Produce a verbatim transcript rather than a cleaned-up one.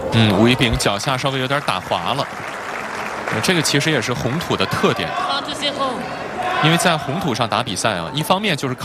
嗯，吴一丙脚下稍微有点打滑了，呃这个其实也是红土的特点，因为在红土上打比赛啊，一方面就是